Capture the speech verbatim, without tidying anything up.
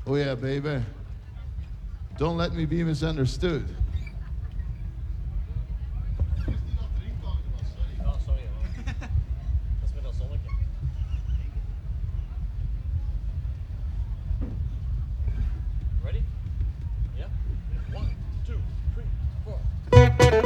Oh yeah, baby. Don't let me be misunderstood.